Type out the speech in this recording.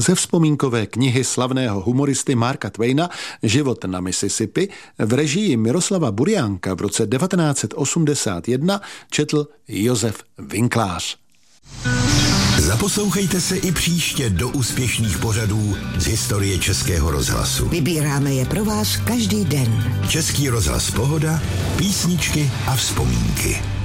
ze vzpomínkové knihy slavného humoristy Marka Twaina Život na Mississippi v režii Miroslava Buriánka v roce 1981 četl Josef Vinklář. Zaposlouchejte se i příště do úspěšných pořadů z historie Českého rozhlasu. Vybíráme je pro vás každý den. Český rozhlas Pohoda, písničky a vzpomínky.